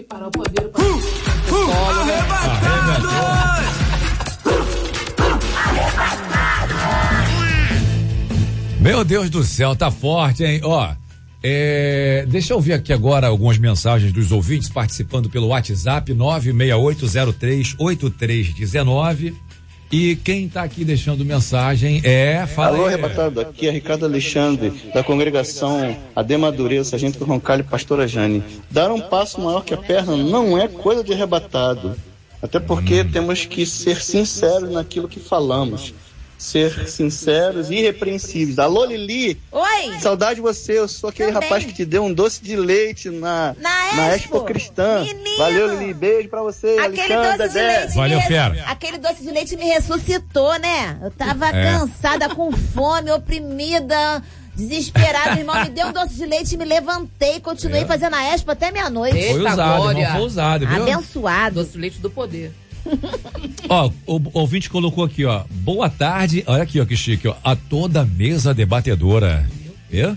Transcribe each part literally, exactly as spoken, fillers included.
Para o poder, para o solo, né? Meu Deus do céu, tá forte, hein? Ó, é, deixa eu ouvir aqui agora algumas mensagens dos ouvintes participando pelo WhatsApp nove seis oito zero três oito três um nove. E quem tá aqui deixando mensagem é... Fala Alô, aí. arrebatado, aqui é Ricardo Alexandre, da congregação Ademadureza, Sargento Roncalho e Pastora Jane. Dar um passo maior que a perna não é coisa de arrebatado. Até porque hum. temos que ser sinceros naquilo que falamos. Ser sinceros e irrepreensíveis. Alô, Lili! Oi! Saudade de você, eu sou aquele Também. rapaz que te deu um doce de leite na, na, na Expo Cristã. Menino. Valeu, Lili, beijo pra você, aquele Alexandre, doce de leite Valeu, me, fera. Aquele doce de leite me ressuscitou, né? Eu tava é. cansada, com fome, oprimida, desesperada. O irmão me deu um doce de leite e me levantei, continuei é. fazendo a Expo até meia-noite. Foi usado, irmão, foi usado, viu? Abençoado. Doce de leite do poder. Ó, o ouvinte colocou aqui, ó. Boa tarde, olha aqui, ó, que chique, ó. A toda mesa debatedora. É?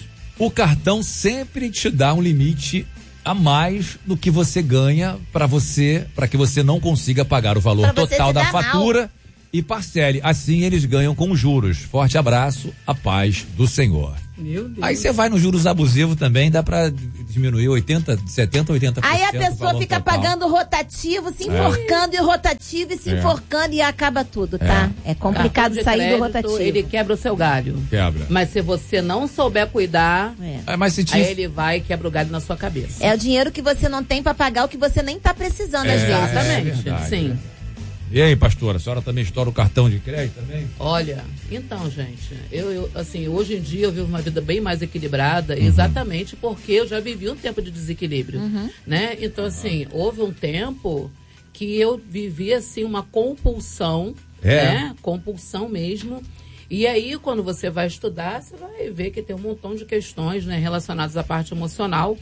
O cartão sempre te dá um limite a mais do que você ganha para você, para que você não consiga pagar o valor total da fatura mal. E parcele. Assim eles ganham com juros. Forte abraço, a paz do Senhor. Meu Deus. Aí você vai nos juros abusivos também, dá pra diminuir oitenta, setenta, oitenta por cento. Aí a pessoa fica total. Pagando rotativo, se enforcando é. em rotativo e se é. enforcando e acaba tudo, tá? É, é complicado sair crédito, do rotativo. Ele quebra o seu galho. Quebra. Mas se você não souber cuidar, é. mas se te... aí ele vai e quebra o galho na sua cabeça. É o dinheiro que você não tem pra pagar o que você nem tá precisando é, às vezes. Exatamente, é verdade, sim. É. E aí, pastora, a senhora também estoura o cartão de crédito também? Olha, então, gente, eu, eu assim, hoje em dia eu vivo uma vida bem mais equilibrada, uhum. exatamente porque eu já vivi um tempo de desequilíbrio, uhum. né? Então, assim, houve um tempo que eu vivi, assim, uma compulsão, é. né? Compulsão mesmo. E aí, quando você vai estudar, você vai ver que tem um montão de questões, né, relacionadas à parte emocional,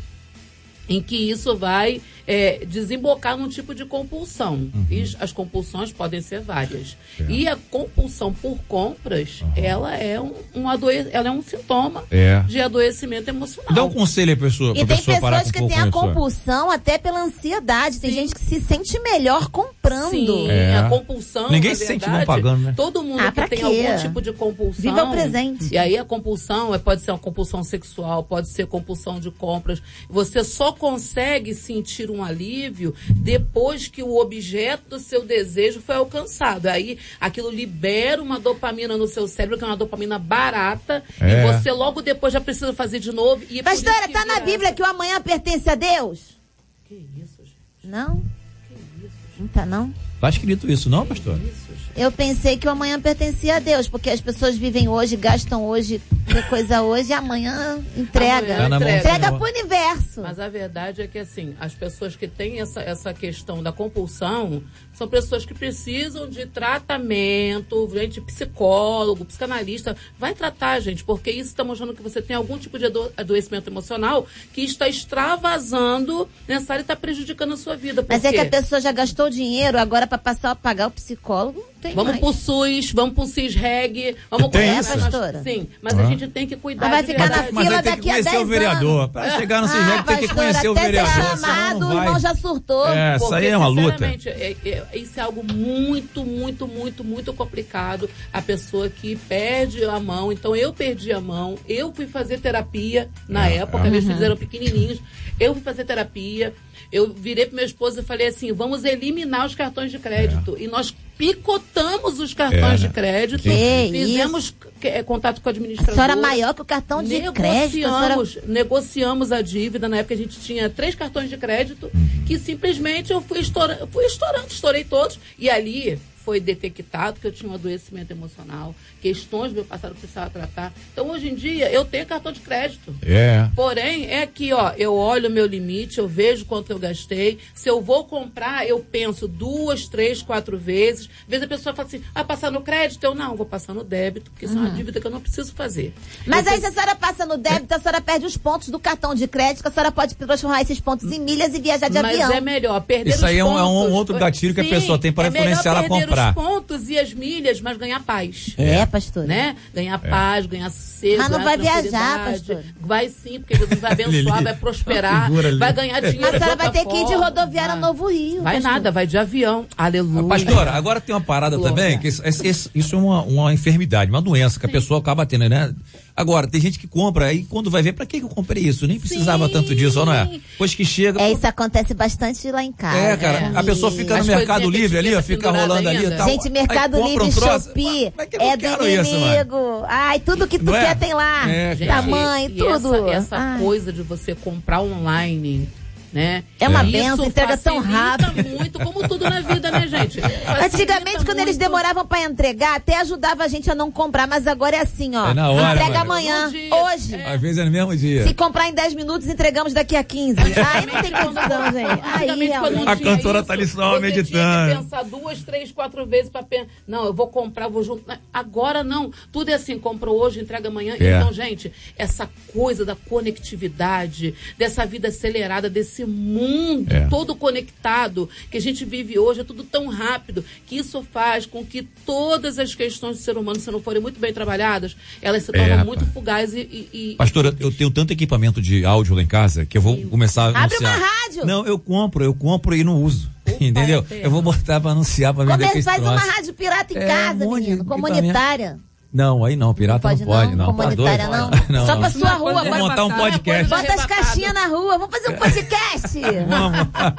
em que isso vai é, desembocar num tipo de compulsão. Uhum. E as compulsões podem ser várias. É. E a compulsão por compras, uhum. ela, é um, um adoe... ela é um sintoma é. de adoecimento emocional. Dá um conselho pra pessoa, pra e tem pessoa pessoas que têm a compulsão isso. até pela ansiedade. Tem Sim. gente que se sente melhor comprando. Sim, é. a compulsão, ninguém na se verdade, sente bom pagando, né? Todo mundo ah, que tem quê? algum tipo de compulsão. Viva o presente. E aí a compulsão pode ser uma compulsão sexual, pode ser compulsão de compras. Você só consegue sentir um alívio depois que o objeto do seu desejo foi alcançado. Aí aquilo libera uma dopamina no seu cérebro, que é uma dopamina barata, é. e você logo depois já precisa fazer de novo. E é Pastora, tá na Bíblia essa... que o amanhã pertence a Deus? Que isso, gente? Não? Que isso, gente? Não tá, não? Tá escrito isso, não, pastor? Que isso, gente? Eu pensei que o amanhã pertencia a Deus, porque as pessoas vivem hoje, gastam hoje, coisa hoje, e amanhã entrega. Amanhã entrega. Entrega pro universo. Mas a verdade é que, assim, as pessoas que têm essa, essa questão da compulsão são pessoas que precisam de tratamento, gente, psicólogo, psicanalista. Vai tratar, gente, porque isso está mostrando que você tem algum tipo de ado- adoecimento emocional que está extravasando nessa área e está prejudicando a sua vida. Mas é que a pessoa já gastou dinheiro, agora para passar a pagar o psicólogo, tem Vamos mais. pro SUS, vamos pro CISREG, vamos tem com isso? essa, pastora? Sim, mas ah. a gente tem que cuidar. Ah, vai de ficar na verdade. Mas fila aí tem que daqui a conhecer dez o vereador. anos. Para chegar no Ah, CISREG tem que pastora, conhecer o até vereador. ser senão chamado, não o vai. irmão já surtou. É, essa aí é uma luta. É, é, isso é algo muito, muito, muito, muito complicado. A pessoa que perde a mão. Então, eu perdi a mão. Eu fui fazer terapia na é, época. é. Meus filhos eram pequenininhos. Eu fui fazer terapia. Eu virei pro meu esposo e falei assim, vamos eliminar os cartões de crédito. É. E nós picotamos os cartões é. de crédito. Que fizemos é, contato com a administradora. A senhora maior que o cartão de crédito. Negociamos, senhora... negociamos a dívida. Na época a gente tinha três cartões de crédito uhum. que simplesmente eu fui estourando, fui estourando, estourei todos. E ali foi detectado que eu tinha um adoecimento emocional, questões do meu passado que eu precisava tratar. Então, hoje em dia, eu tenho cartão de crédito. É. Porém, é que, ó, eu olho o meu limite, eu vejo quanto eu gastei. Se eu vou comprar, eu penso duas, três, quatro vezes. Às vezes a pessoa fala assim, ah, passar no crédito? Eu não, vou passar no débito, porque isso uhum. é uma dívida que eu não preciso fazer. Mas eu aí, penso... se a senhora passa no débito, a senhora perde os pontos do cartão de crédito, que a senhora pode transformar esses pontos em milhas e viajar de Mas avião. é melhor perder Isso os aí é um, pontos. é um outro gatilho que Sim, a pessoa tem para é influenciar a comprar comprar. os pontos e as milhas, mas ganhar paz. É, pastor. Né? Ganhar é. paz, ganhar sossego. Mas não vai viajar, pastor. Vai sim, porque Jesus vai abençoar, vai prosperar, vai ganhar dinheiro. Mas a senhora vai ter que ir de rodoviária Novo Rio. Vai pastor. Nada, vai de avião. Aleluia. Pastora, agora tem uma parada Glória. Também, que isso, isso, isso é uma, uma enfermidade, uma doença que sim. a pessoa acaba tendo, né? Agora, tem gente que compra, aí quando vai ver, pra que eu comprei isso? Nem precisava sim, tanto disso, não é? Depois que chega... É, pô... isso acontece bastante lá em casa. É, cara, é. a pessoa fica no Mercado Livre ali, ó, fica rolando ali e tal. Gente, Mercado aí, Livre, um Shopee, é do inimigo. Isso, ai, tudo que tu não quer é? Tem lá. É, tamanho, e, tudo. E essa, essa coisa de você comprar online... Né? É uma é. benção, entrega tão rápido. Muito, como tudo na vida, né, gente? Facilita Antigamente, quando muito. Eles demoravam pra entregar, até ajudava a gente a não comprar, mas agora é assim, ó. É na hora, entrega mano. amanhã, hoje. É. Às vezes é no mesmo dia. Se comprar em dez minutos, entregamos daqui a quinze. Ai, não tem condição, gente. Aí, a cantora isso, tá ali só meditando. Tinha que pensar duas, três, quatro vezes pra pensar. Não, eu vou comprar, vou junto. Agora não. Tudo é assim, comprou hoje, entrega amanhã. É. Então, gente, essa coisa da conectividade, dessa vida acelerada, desse mundo É. todo conectado que a gente vive hoje, é tudo tão rápido, que isso faz com que todas as questões do ser humano, se não forem muito bem trabalhadas, elas se tornam é, muito fugazes e, e... Pastora, eu tenho tanto equipamento de áudio lá em casa que eu vou começar a anunciar. Abre uma rádio! Não, eu compro, eu compro e não uso. Opa, entendeu? É eu vou botar pra anunciar, pra vender aquele faz troço. Uma rádio pirata em é, casa, um menino, comunitária. Não, aí não, pirata não pode, não. Pode, não. Comunitária tá não. não. Só pra sua não, rua. Vamos montar um podcast. Bota as caixinhas na rua, vamos fazer um podcast. Vamos.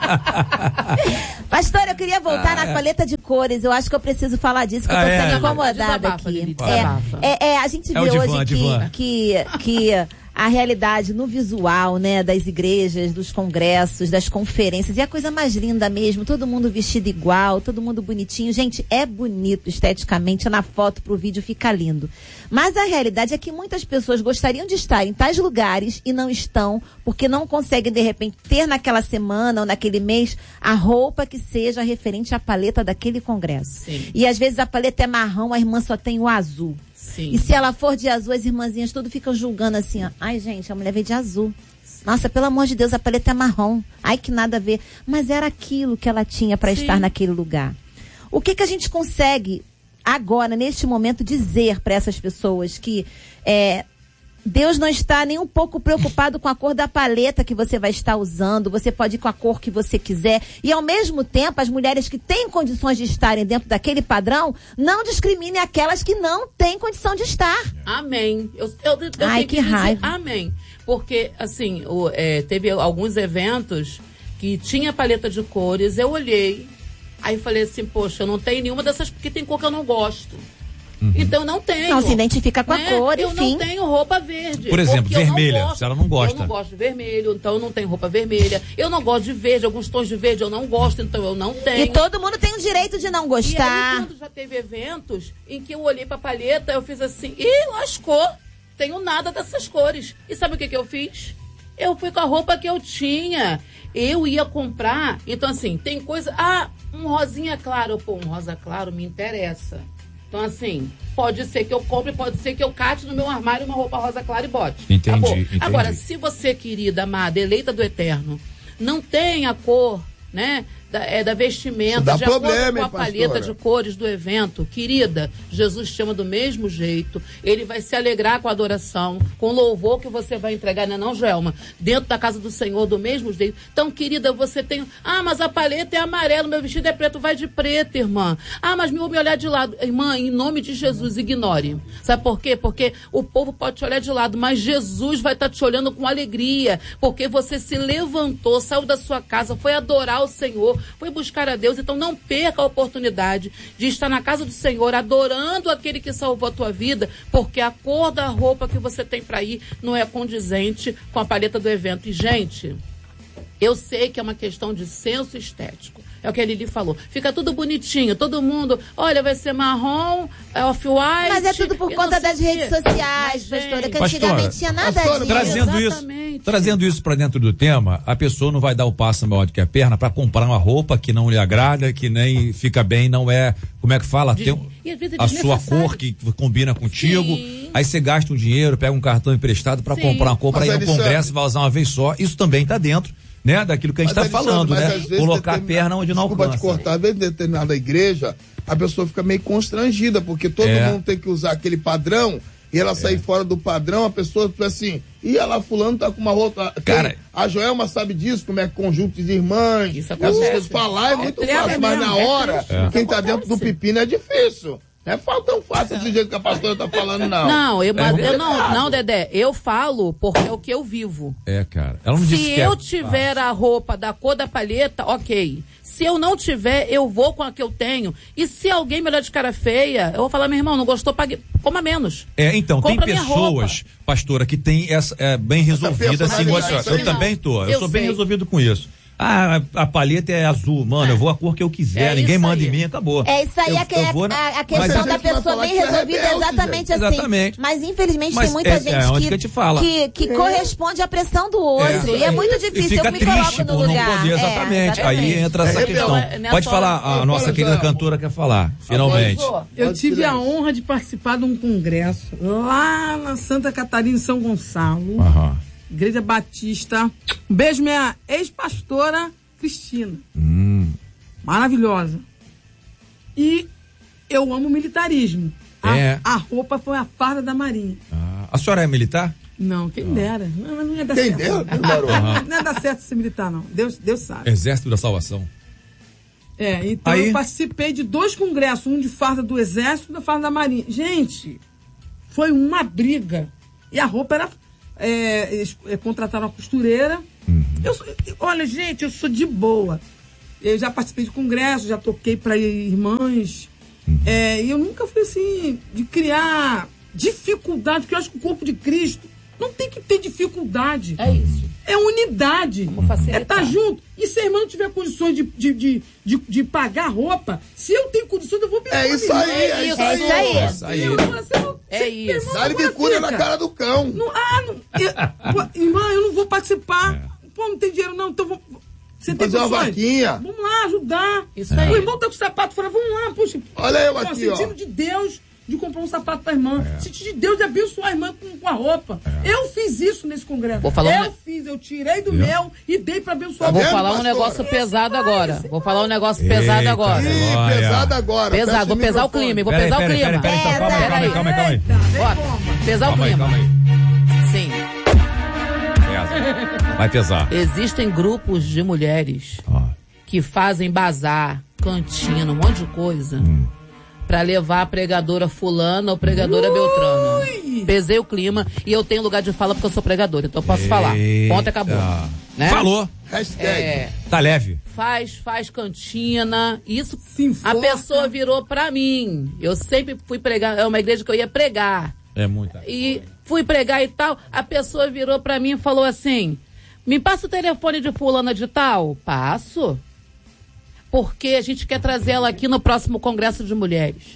Pastor, eu queria voltar ah, na é. paleta de cores. Eu acho que eu preciso falar disso, que ah, eu tô sendo é. incomodada desabafa, aqui. É, é, é, a gente vê é divã, hoje que, que, que a realidade no visual, né, das igrejas, dos congressos, das conferências, e a coisa mais linda mesmo, todo mundo vestido igual, todo mundo bonitinho. Gente, é bonito esteticamente, na foto pro vídeo fica lindo. Mas a realidade é que muitas pessoas gostariam de estar em tais lugares e não estão, porque não conseguem, de repente, ter naquela semana ou naquele mês a roupa que seja referente à paleta daquele congresso. Sim. E às vezes a paleta é marrom, a irmã só tem o azul. Sim. E se ela for de azul, as irmãzinhas tudo ficam julgando assim, ó. Ai, gente, a mulher veio de azul. Sim. Nossa, pelo amor de Deus, a paleta é marrom. Ai, que nada a ver. Mas era aquilo que ela tinha para estar naquele lugar. O que que a gente consegue agora, neste momento, dizer para essas pessoas que é, Deus não está nem um pouco preocupado com a cor da paleta que você vai estar usando, você pode ir com a cor que você quiser, e ao mesmo tempo as mulheres que têm condições de estarem dentro daquele padrão, não discriminem aquelas que não têm condição de estar. Amém. Eu, eu, eu Ai, que, que raiva. Amém. Porque, assim, o, é, teve alguns eventos que tinha paleta de cores, eu olhei, aí falei assim, poxa, eu não tenho nenhuma dessas, porque tem cor que eu não gosto. Uhum. Então não tenho. Não se identifica com né? a cor, eu enfim. Eu não tenho roupa verde. Por exemplo, vermelha, se ela não gosta. Eu não gosto de vermelho, então eu não tenho roupa vermelha. Eu não gosto de verde, alguns tons de verde eu não gosto, então eu não tenho. E todo mundo tem o direito de não gostar. E aí, quando já teve eventos em que eu olhei pra paleta, eu fiz assim, ih, lascou, tenho nada dessas cores. E sabe o que que eu fiz? Eu fui com a roupa que eu tinha. Eu ia comprar, então assim, tem coisa, ah, um rosinha claro, pô, um rosa claro me interessa. Então, assim, pode ser que eu compre, pode ser que eu cate no meu armário uma roupa rosa clara e bote. Entendi, entendi. Agora, se você, querida, amada, eleita do Eterno, não tem a cor, né, da, é, da vestimenta, dá de problema, acordo com a paleta de cores do evento, querida, Jesus chama do mesmo jeito, ele vai se alegrar com a adoração, com o louvor que você vai entregar, não é não, Joelma? Dentro da casa do Senhor, do mesmo jeito. Então, querida, você tem, ah, mas a paleta é amarela, meu vestido é preto, vai de preto, irmã. Ah, mas meu me olhar de lado. Irmã, em nome de Jesus, ignore. Sabe por quê? Porque o povo pode te olhar de lado, mas Jesus vai estar te olhando com alegria, porque você se levantou, saiu da sua casa, foi adorar o Senhor, foi buscar a Deus. Então não perca a oportunidade de estar na casa do Senhor adorando aquele que salvou a tua vida, porque a cor da roupa que você tem para ir não é condizente com a paleta do evento. E, gente, eu sei que é uma questão de senso estético. É o que a Lili falou. Fica tudo bonitinho, todo mundo, olha, vai ser marrom, off-white. Mas é tudo por conta das redes sociais, mas, pastora, que antigamente tinha nada disso. Trazendo isso, trazendo isso para dentro do tema, a pessoa não vai dar o passo maior do que a perna para comprar uma roupa que não lhe agrada, que nem fica bem, não é, como é que fala? De, Tem um... E às vezes é a sua cor que combina contigo. Sim. Aí você gasta um dinheiro, pega um cartão emprestado para comprar uma cor para ir no congresso e vai usar uma vez só. Isso também tá dentro, né, daquilo que a gente está falando, né? Colocar a perna onde não alcança. Desculpa te cortar, às vezes em determinada igreja, a pessoa fica meio constrangida, porque todo é. mundo tem que usar aquele padrão, e ela é. sair fora do padrão, a pessoa fica assim, e ela fulano tá com uma roupa... Cara, a Joelma sabe disso, como é conjunto de irmãs. Isso acontece. Essas coisas falar é muito é fácil, mas na hora, é. quem tá dentro do pepino é difícil. Não é tão fácil desse jeito que a pastora tá falando, não. Não, eu, mas, é eu não, não, Dedé, eu falo porque é o que eu vivo. É, cara. Ela não Se disse eu que é tiver fácil. a roupa da cor da palheta, ok. Se eu não tiver, eu vou com a que eu tenho. E se alguém me olhar de cara feia, eu vou falar, meu irmão, não gostou, pague, coma menos. É, então, Compra tem pessoas, pastora, que tem essa, é, bem resolvida assim, eu, eu também tô, eu, eu sou sei. bem resolvido com isso. Ah, a palheta é azul, mano, eu vou a cor que eu quiser, é ninguém manda aí. em mim, acabou. É isso aí, eu, a, que, eu na... a, a questão da pessoa bem resolvida é exatamente assim. Exatamente. Mas infelizmente Mas tem muita é, gente é, que, que, te fala. que, que é. corresponde à pressão do outro. É. E é muito difícil, eu me coloco no lugar. Não poder, exatamente. É, exatamente. Aí entra essa é questão. É, Pode falar, a eu nossa querida cantora quer falar, finalmente. Eu tive a honra de participar de um congresso lá na Santa Catarina, em São Gonçalo. Aham. Igreja Batista. Um beijo, minha ex-pastora Cristina. Hum. Maravilhosa. E eu amo militarismo. A, é. a roupa foi a farda da Marinha. Ah. A senhora é militar? Não, quem ah. dera. Não, não ia dar quem certo. Dera? Uhum. Não ia dar certo ser militar, não. Deus, Deus sabe. Exército da Salvação. É, então Aí... eu participei de dois congressos, um de farda do Exército e da farda da Marinha. Gente, foi uma briga. E a roupa era... É, eles contrataram uma costureira. Uhum. Eu, olha, gente, eu sou de boa. Eu já participei de congresso, já toquei para irmãs. Uhum. É, e eu nunca fui assim, de criar dificuldade, porque eu acho que o corpo de Cristo não tem que ter dificuldade. É isso. É unidade. Como facilitar. É estar tá junto. E se a irmã não tiver condições de, de, de, de, de pagar roupa, se eu tenho condições, eu vou pedir. É isso aí, é isso aí. É isso aí. É isso. Dá-lhe bicuda na cara do cão. Não, ah, não, eu, pô, irmã, eu não vou participar. É. Pô, não tem dinheiro não, então vou... Você tem fazer uma vaquinha. Vamos lá, ajudar. Isso aí. O irmão tá com o sapato fora, vamos lá, poxa. Olha eu aqui, sentindo ó. Sentindo de Deus de comprar um sapato pra irmã. É. Sentindo de Deus de abençoar a irmã com, com a roupa. É. Eu fiz isso nesse congresso. Vou falar eu um... fiz, eu tirei do é. meu e dei pra abençoar. Vou falar um negócio pesado agora. Vou falar um negócio pesado agora. Ih, pesado agora. Pesado, vou pesar o clima, vou pesar o clima. Peraí, peraí, calma aí, calma aí, calma aí. Bora, pesar o clima. Calma aí. Sim. Vai pesar. Existem grupos de mulheres ah. que fazem bazar, cantina, um monte de coisa hum. pra levar a pregadora fulana ou pregadora Ui. Beltrana. Pesei o clima e eu tenho lugar de fala porque eu sou pregadora, então eu posso Eita. falar. Ponto, acabou. Né? Falou. É, tá leve. Faz, faz cantina. Isso, Sim, a pessoa virou pra mim. Eu sempre fui pregar, é uma igreja que eu ia pregar. É muita. E fui pregar e tal, a pessoa virou pra mim e falou assim, me passa o telefone de fulana de tal? Passo. Porque a gente quer trazer ela aqui no próximo Congresso de Mulheres.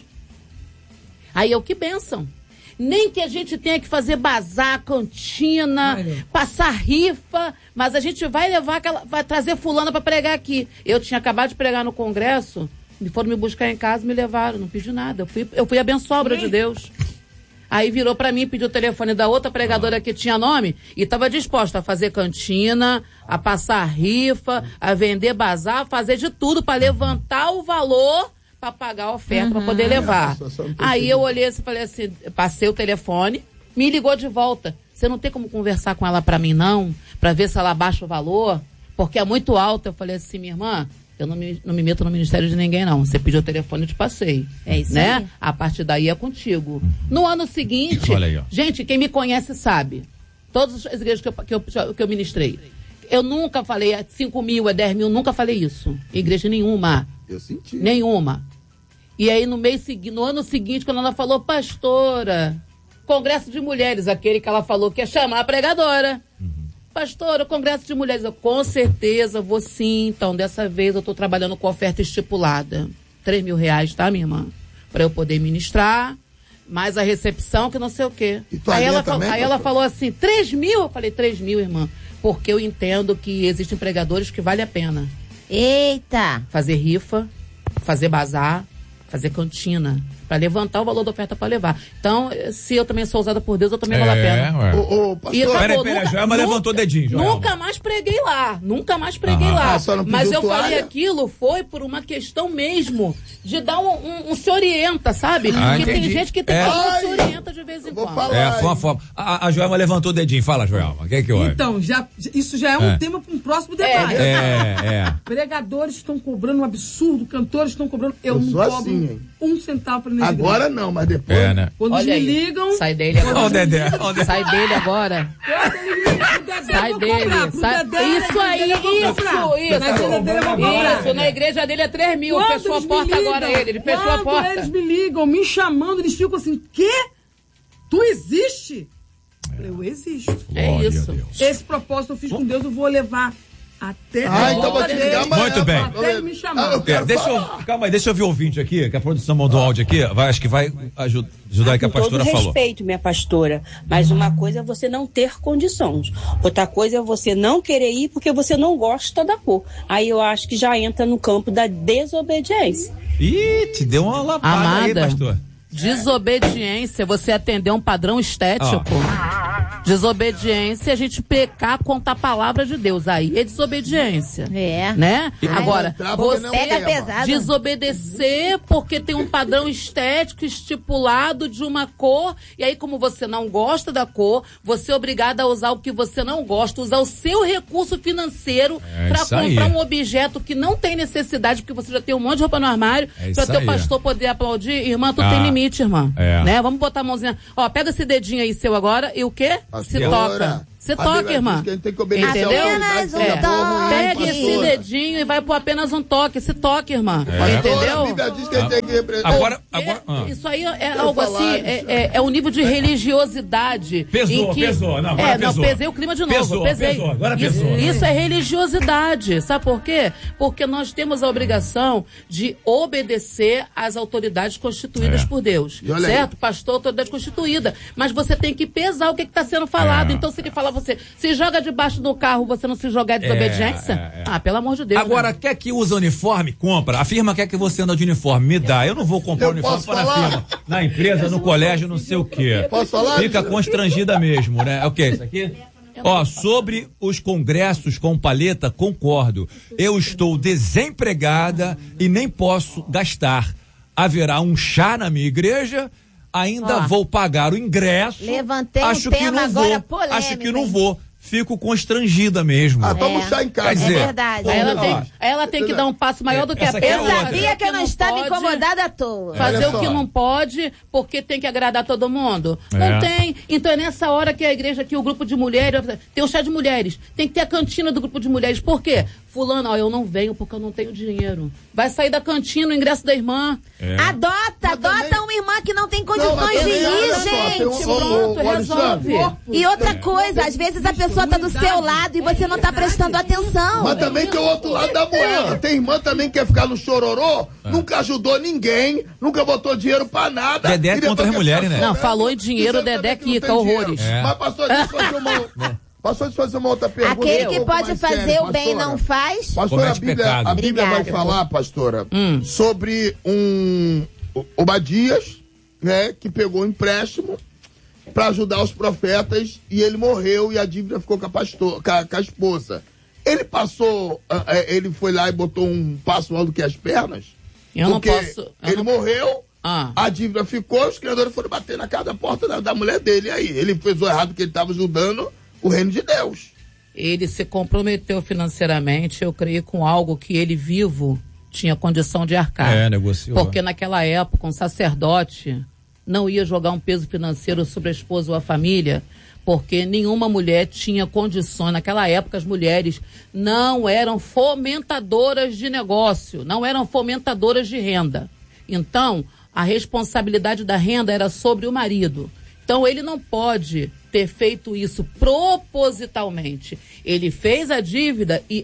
Aí eu, que bênção. Nem que a gente tenha que fazer bazar, cantina, Olha. passar rifa, mas a gente vai levar aquela, vai trazer fulana pra pregar aqui. Eu tinha acabado de pregar no Congresso, me foram me buscar em casa e me levaram, não pedi nada. Eu fui, eu fui abençoar a obra de Deus. Aí virou pra mim, pediu o telefone da outra pregadora que tinha nome e estava disposta a fazer cantina, a passar rifa, a vender bazar, a fazer de tudo para levantar o valor para pagar a oferta, uhum. para poder levar. Aí eu olhei e falei assim, passei o telefone, me ligou de volta. Você não tem como conversar com ela para mim não? Para ver se ela baixa o valor? Porque é muito alto. Eu falei assim, minha irmã, eu não me, não me meto no ministério de ninguém, não. Você pediu o telefone, eu te passei. É isso né? aí. A partir daí é contigo. No ano seguinte, Olha aí, ó. gente, quem me conhece sabe. Todas as igrejas que eu, que eu, que eu ministrei. Eu nunca falei é cinco mil, é dez mil, nunca falei isso. Igreja nenhuma. Eu senti. Nenhuma. E aí no mês seguinte, no ano seguinte, quando ela falou, pastora, Congresso de Mulheres, aquele que ela falou que ia chamar a pregadora. Uhum. Pastora, Congresso de Mulheres, eu, com certeza vou sim. Então, dessa vez eu estou trabalhando com oferta estipulada. Três mil reais, tá, minha irmã? Para eu poder ministrar, mais a recepção, que não sei o quê. Aí, ela, também, aí ela falou assim, três mil? Eu falei, três mil, irmã. Porque eu entendo que existem pregadores que vale a pena. Eita! Fazer rifa, fazer bazar, fazer cantina. para levantar o valor da oferta para levar. Então, se eu também sou usada por Deus, eu também é, vale a pena. Ué. Ô, ô, pastor, e acabou, peraí, peraí, a Joelma levantou o dedinho, Joelma. Nunca mais preguei lá, nunca mais preguei ah, lá. Ah, mas eu toalha? falei aquilo, foi por uma questão mesmo de dar um, um, um se orienta, sabe? Ah, Porque entendi. tem gente que tem é. que não se orienta de vez em quando. Falar, é, foi uma forma. A, a Joelma levantou o dedinho, fala, Joelma, o que é que houve? Então, já, isso já é um é. tema para um próximo debate. É, é, é. Pregadores estão cobrando um absurdo, cantores estão cobrando. Eu, eu não cobro assim, um centavo para energia. Agora não, mas depois. É, né? Quando Olha eles me aí. ligam. Sai dele agora. Ó, Dedé, ó, Dedé. Sai dele agora. Sai dele. Sai... Isso aí, isso, isso. Isso, na igreja dele é três mil. Quando fechou a porta ligam, agora ele. Ele fechou a porta. Eles me ligam, me chamando, eles ficam assim, quê? Tu existe? É. Eu existo. É isso. Esse propósito eu fiz com Deus, eu vou levar até ah, então vou te ligar amanhã. Muito bem. Até ele me chamar. Ah, eu é, deixa eu, calma aí, deixa eu ver o ouvinte aqui, que a produção mandou áudio aqui. Vai, acho que vai ajudar, ajudar ah, que a pastora todo falou. Respeito, minha pastora. Mas uma coisa é você não ter condições. Outra coisa é você não querer ir porque você não gosta da cor. Aí eu acho que já entra no campo da desobediência. Ih, te deu uma lapada Amada, aí, pastor. Desobediência, você atender um padrão estético. Oh. Desobediência, a gente pecar contra a palavra de Deus. Aí é desobediência. É. Né? Ai, agora, você pega pesado. Desobedecer porque tem um padrão estético estipulado de uma cor, e aí como você não gosta da cor, você é obrigado a usar o que você não gosta, usar o seu recurso financeiro é para comprar aí. um objeto que não tem necessidade, porque você já tem um monte de roupa no armário, é para teu aí. pastor poder aplaudir. Irmã, tu ah. tem limite, irmã. É. Né? Vamos botar a mãozinha. Ó, pega esse dedinho aí seu agora e o quê? Se toca. Você toca, irmã. Entendeu? Apenas um é. toque. Pega esse dedinho e vai por apenas um toque. Se toque, irmã. É. Entendeu? A Bíblia diz que a gente tem que representar. Agora, agora ah. Isso aí é algo assim, é, é, é um nível de religiosidade. Pesou, em que, pesou. Não, agora é, pesou. não, pesei o clima de novo. Pesou, pesei. pesou, agora isso, pesou. Isso é religiosidade. Sabe por quê? Porque nós temos a obrigação de obedecer às autoridades constituídas é. por Deus. Certo? Aí. Pastor, autoridade constituída. Mas você tem que pesar o que está sendo falado. É. Então, se ele falar você, se joga debaixo do carro, você não se jogar é desobediência? É, é, é. Ah, pelo amor de Deus. Agora, né? Quer que usa uniforme? Compra. A firma quer que você anda de uniforme. Me dá. Eu não vou comprar eu uniforme para a firma. Na empresa, no colégio, não sei o quê. Posso falar? Fica constrangida mesmo, né? É o quê? Isso aqui? Ó, sobre os congressos com paleta, concordo. Eu estou desempregada e nem posso gastar. Haverá um chá na minha igreja, ainda Ó, vou pagar o ingresso. Levantei acho um que tema não agora vou. polêmico. Acho que não vou. Fico constrangida mesmo. Ah, vamos é. chá em casa. Quer dizer, é verdade. Aí ela tem, ela tem que dar um passo maior do que a perna. Eu sabia que eu não estava incomodada à toa. Fazer o que não pode, porque tem que agradar todo mundo. É. Não tem. Então é nessa hora que a igreja, que o grupo de mulheres, tem o chá de mulheres, tem que ter a cantina do grupo de mulheres. Por quê? Fulano, ó, eu não venho porque eu não tenho dinheiro. Vai sair da cantina o ingresso da irmã. É. Adota, Mas adota também... uma irmã que não tem condições não, de ir, gente. Um, Pronto, um, resolve. E outra coisa, às vezes a pessoa tá do seu lado e você não tá prestando atenção. Mas também tem o outro lado da moeda. Tem irmã também que quer ficar no chororô, é. nunca ajudou ninguém, nunca botou dinheiro pra nada. Dedé contra as mulheres, né? Não, falou em dinheiro, Dedé quica, horrores. É. Mas pastor, deixa eu fazer uma... Pastor, deixa eu fazer uma outra pergunta. Aquele que pode fazer sério, o bem não faz. Pastora, a Bíblia, a Bíblia vai falar, pastora, hum. sobre um Obadias, né, que pegou um empréstimo para ajudar os profetas e ele morreu e a dívida ficou com a, pastor, com a, com a esposa. Ele passou, ele foi lá e botou um passo maior do que as pernas? Eu não posso. Eu ele não... morreu. Ah. A dívida ficou, os criadores foram bater na casa da porta da, da mulher dele. Aí ele fez o errado porque ele estava ajudando o reino de Deus. Ele se comprometeu financeiramente, eu creio, com algo que ele vivo tinha condição de arcar. É, negociou. Porque naquela época um sacerdote não ia jogar um peso financeiro sobre a esposa ou a família, porque nenhuma mulher tinha condições. Naquela época as mulheres não eram fomentadoras de negócio, não eram fomentadoras de renda. Então, a responsabilidade da renda era sobre o marido. Então ele não pode ter feito isso propositalmente. Ele fez a dívida e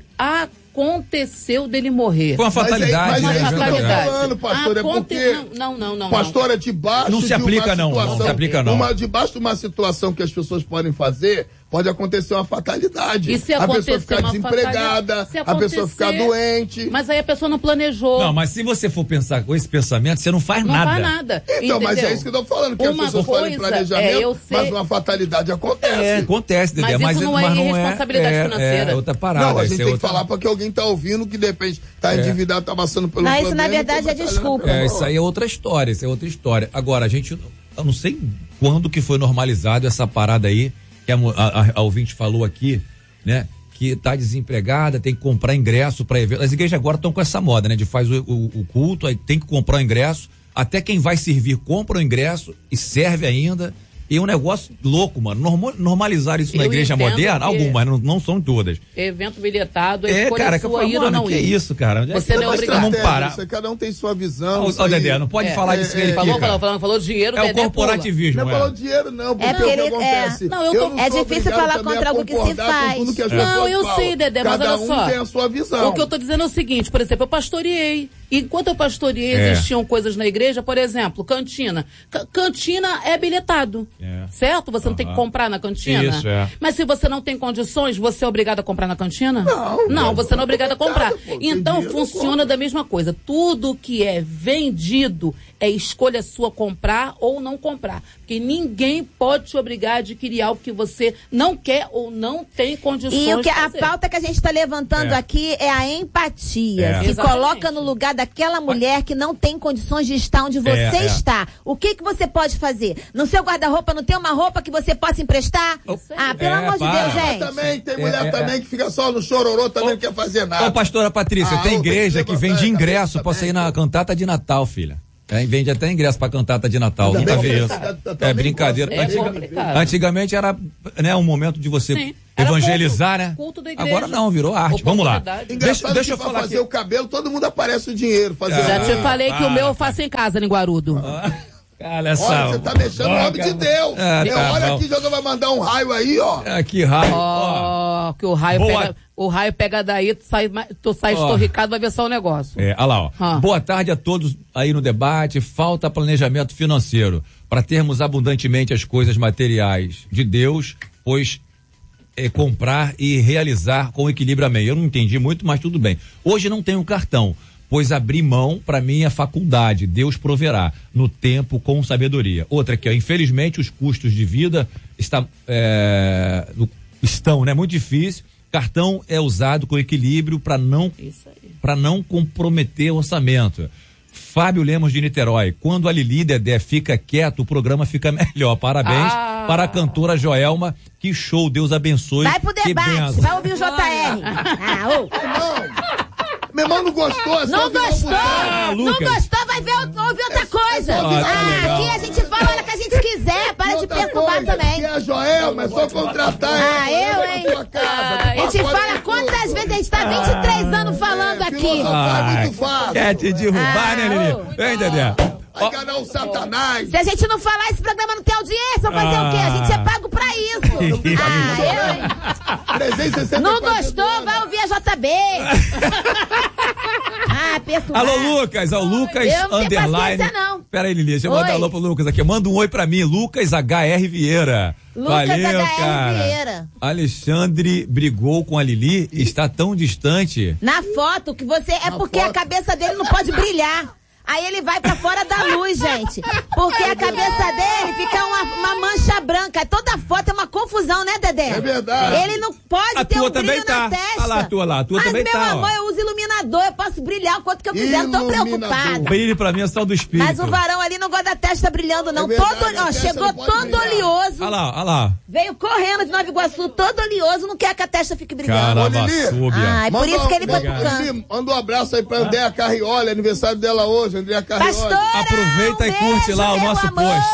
aconteceu dele morrer. Foi uma fatalidade. Mas, mas é, é isso que eu tô falando, pastor, Aconte... é porque... Não, não, não. Pastor, é debaixo não se de aplica, uma não, situação... não se aplica, não. Uma, debaixo de uma situação que as pessoas podem fazer, pode acontecer uma fatalidade. E se a pessoa ficar desempregada, a pessoa ficar doente. Mas aí a pessoa não planejou. Não, mas se você for pensar com esse pensamento, você não faz não nada. Não faz nada. Então, entendeu? mas é isso que eu tô falando, que uma as pessoas falam em planejamento, é ser... mas uma fatalidade acontece. É, acontece, Dedé. Mas, mas isso não é mas não irresponsabilidade é, financeira. É outra parada. Não, a gente é tem outra... que falar para que alguém tá ouvindo que de repente tá endividado, tá passando pelo não, problema. Isso na verdade é desculpa. É, isso aí é outra história, isso é outra história. Agora, a gente, eu não sei quando que foi normalizado essa parada aí, que a, a, a ouvinte falou aqui, né? Que tá desempregada, tem que comprar ingresso para evento. As igrejas agora estão com essa moda, né? De faz o, o, o culto, aí tem que comprar o ingresso, até quem vai servir compra o ingresso e serve ainda. E é um negócio louco, mano. Normal, normalizar isso na eu igreja moderna, algumas, não, não são todas. Evento bilhetado, é, é cara, sua que ir ou não que ir. É isso, cara? Você não é obrigado. Vamos parar. Isso, cada um tem sua visão. Ó, Dedé, não pode é, falar é, disso. É, ele falou, falou, falou, falou dinheiro, é Dedé o corporativismo. Não é falou dinheiro, não, porque é porque o que ele, acontece. É, não, eu tô, eu é difícil falar contra algo que se faz. Que é. Não, eu falam. sei, Dedé, mas cada olha um só. tem a sua visão. O que eu tô dizendo é o seguinte, por exemplo, eu pastoreei. E enquanto eu pastoreei, é. existiam coisas na igreja, por exemplo, cantina. C- cantina é bilhetado, é. certo? Você não uhum. tem que comprar na cantina. Isso, é. Mas se você não tem condições, você é obrigado a comprar na cantina? Não. Não, você não é obrigado a comprar. Pô, então funciona da mesma coisa. Tudo que é vendido é escolha sua comprar ou não comprar. Porque ninguém pode te obrigar a adquirir algo que você não quer ou não tem condições de fazer. E o que, a pauta que a gente está levantando é. aqui é a empatia. É. Se Exatamente. coloca no lugar daquela mulher que não tem condições de estar onde você é, é. está. O que que você pode fazer? No seu guarda-roupa não tem uma roupa que você possa emprestar? Ah, pelo é, amor para. de Deus, gente. Também, tem mulher é, também é. que fica só no chororô, também não quer fazer nada. Ô, pastora Patrícia, Ah, tem outra igreja que que vende ingresso também, pra sair na cantata de Natal, filha. É, vende até ingresso pra cantata de Natal. Nunca vi isso. É brincadeira. É Antiga, antigamente era, né, um momento de você Sim, evangelizar, culto, né? culto da igreja. Agora não, virou arte. Vamos lá. Deixa, deixa eu falar fazer aqui. o cabelo, todo mundo aparece o dinheiro. Fazer Já o... te falei ah, que o meu eu ah, faço em casa, Linguarudo. Ah. Olha só. Olha, você tá deixando o nome de Deus. Ah, eu, tá olha bom. aqui, já vai mandar um raio aí, ó. É, que raio. Ó, oh, que o raio Boa... pega, o raio pega daí, tu sai, tu sai oh. estorricado, vai ver só o negócio. É, olha lá, ó. Ah. Boa tarde a todos aí no debate. Falta planejamento financeiro para termos abundantemente as coisas materiais de Deus, pois é, comprar e realizar com equilíbrio. Amém. Eu não entendi muito, mas tudo bem. Hoje não tenho cartão, pois abri mão para minha faculdade. Deus proverá no tempo com sabedoria. Outra aqui, ó, infelizmente os custos de vida está, é, estão, né, muito difícil. Cartão é usado com equilíbrio para não para não comprometer o orçamento. Fábio Lemos de Niterói. Quando a Lili Dedé fica quieto, o programa fica melhor. Parabéns ah. para a cantora Joelma. Que show, Deus abençoe. Vai pro debate, vai ouvir o J R. Ah, ô. Não. Meu irmão não gostou, é só Não gostou, ah, não gostou, vai ver, ouvir outra coisa. É, é ah, aqui a gente fala a hora que a gente quiser, para de perturbar coisa, também. Que é a Joelma, é só contratar. Ah, eu, hein? Ah, a gente fala quantas vezes a gente tá vinte e três ah, anos falando é, aqui. Ah, é muito fácil. Quer te derrubar, ah, né, Lili? Vem, Dedé. Vai enganar o Satanás. Se a gente não falar, esse programa não tem audiência, vai fazer ah. o quê? A gente é pago pra isso. ah, eu, hein? Não gostou, vai ouvir a J B. ah, perturbar. Alô, Lucas, ao Lucas eu não underline. Tenho não. Pera aí, Lili, deixa eu mandar alô pro Lucas aqui. Manda um oi pra mim, Lucas H R Vieira. Lucas Valeu, H R cara. Vieira. Alexandre brigou com a Lili, está tão distante. Na foto que você é Na porque foto. A cabeça dele não pode brilhar. Aí ele vai pra fora da luz, gente. Porque a cabeça dele fica uma, uma mancha branca. Toda foto é uma confusão, né, Dedé? É verdade. Ele não pode a ter tua um brilho também na tá. testa. Olha lá, a tua lá, a tua Mas, também meu tá. amor, ó. eu uso iluminador. Eu posso brilhar o quanto que eu quiser. Não tô preocupada. Brilho pra mim é só do espírito. Mas o varão ali não gosta da testa brilhando, não. É verdade, todo, ó, chegou todo brilhar. oleoso. Olha lá, olha lá. Veio correndo de Nova Iguaçu, todo oleoso. Não quer que a testa fique brilhando. Caramba, súbia. Ah, é por isso que ele foi pro canto. Manda um abraço aí pra Andréa Carrioli, aniversário dela hoje, Andréa Carrioli. Pastora, Aproveita um e curte beijo, lá o nosso amor. post. Andréa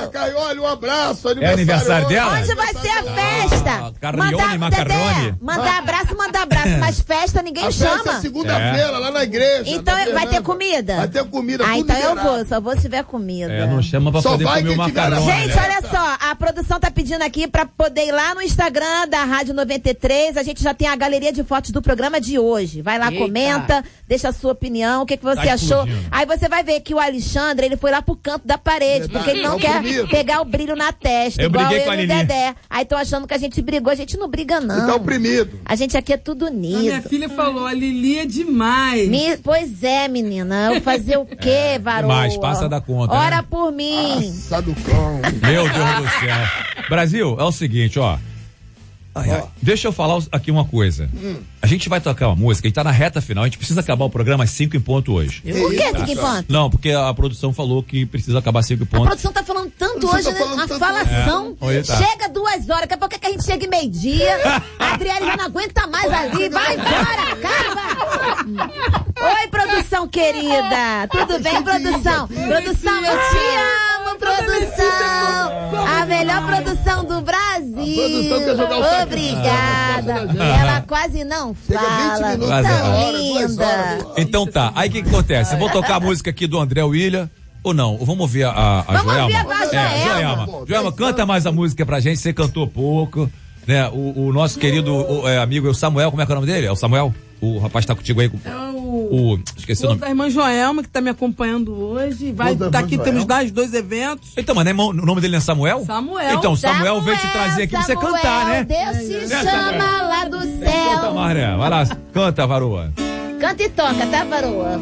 Caioli, um abraço. É aniversário dela? Onde vai ser a festa? Ah, Carnione, macarrone. Mandar abraço, mandar abraço. Mas festa ninguém a chama. Festa é segunda-feira, é. lá na igreja. Então vai ter comida? Vai ter comida. Ah, então liberado. eu vou, só vou se tiver comida. É, não chama pra só poder comer o macarrone. Gente, né? olha só, a produção tá pedindo aqui pra poder ir lá no Instagram da Rádio noventa e três. A gente já tem a galeria de fotos do programa de hoje. Vai lá, Eita. comenta, deixa a sua opinião, o que, que você tá achou. Explodindo. Aí você vai ver que o Alexandre, ele foi lá pro canto da parede, porque ele não quer primeiro. pegar o brilho na testa, eu igual eu com e o Dedé. Aí estão achando que a gente brigou. A gente não briga, não. Então, oprimido. A gente aqui é tudo unido. A minha filha falou, a Lili é demais. Me... Pois é, menina. Eu fazer o quê, é, varoa? Demais, passa da conta. Ora né? por mim. Passa do cão. Meu Deus do céu. Brasil, é o seguinte, ó. Ai, ai. Deixa eu falar aqui uma coisa. Hum. A gente vai tocar uma música, a gente tá na reta final, a gente precisa acabar o programa às cinco em ponto hoje. Por que cinco em ponto? Não, porque a produção falou que precisa acabar às cinco em ponto. A produção tá falando tanto hoje, tá né? Falando a tanto falação. É. Tá. Chega duas horas, daqui a pouco é que a gente chega em meio-dia. A Adriele já não aguenta mais ali. Vai embora, acaba! Oi, produção querida. Tudo bem, produção? Produção, eu te amo, produção. A melhor produção do Brasil. Obrigada. Ela quase não fala. Tão linda. Então tá, aí o que, que acontece? Eu vou tocar a música aqui do André William. Ou não? Vamos ouvir a, a, a Vamos Joelma? ouvir a voz da é, Joelma. Joelma, Joelma, canta mais a música pra gente, você cantou pouco. Né? O, o nosso querido o, é, amigo é o Samuel, como é que é o nome dele? É o Samuel? O rapaz tá contigo aí. É o... o esqueci o nome. Da irmã Joelma, que tá me acompanhando hoje. Vai estar tá aqui, temos dois, dois eventos. Então, mas o nome dele não é Samuel? Samuel. Então, Samuel, Samuel veio te trazer aqui Samuel, pra você cantar, né? Deus te é, chama Samuel. Lá do céu. Canta, Maria. Vai lá, canta, varoa. Canta e toca, tá, varoa?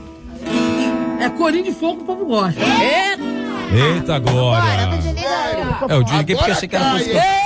É corinho de fogo, o povo gosta. Eita, agora. Bora, é, eu desliguei porque achei que era música.